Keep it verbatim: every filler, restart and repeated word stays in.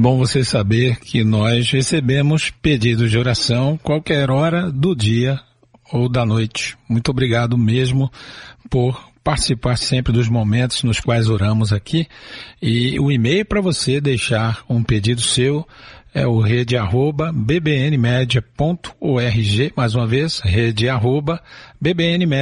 bom você saber que nós recebemos pedidos de oração qualquer hora do dia ou da noite. Muito obrigado mesmo por participar sempre dos momentos nos quais oramos aqui. E o e-mail para você deixar um pedido seu é o rede arroba bbnmedia ponto org, mais uma vez, rede arroba bbnmedia.